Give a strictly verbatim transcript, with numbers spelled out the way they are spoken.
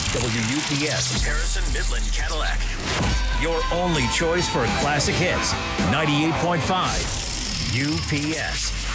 W U P S, Harrison Midland Cadillac. Your only choice for classic hits. ninety-eight point five U P S.